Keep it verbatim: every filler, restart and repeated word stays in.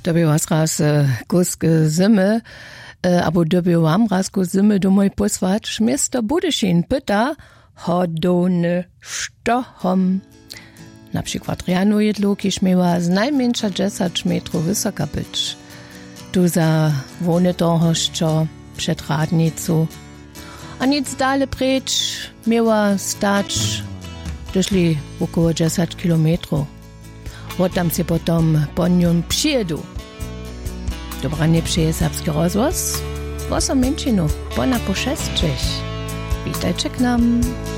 Da by was raz kuske Simme, abo da by wam raz kus Simme do moj posłać. Mister Budyszin pyta, hodone sztochom. Na przykład Riano jedluki śmiewa z najmniejsza dziesięć metrów wysoka być. Tu za wone dohoszczo przed radnicu. A nic dalej precz miała stać, doszli około dziesięć kilometrów. Od tam się potom po nią przyjedu. Dobra, nie przyje serbski rozwoz. Wosa Mięczynów, bona po szestrzech. Witajcie k nam.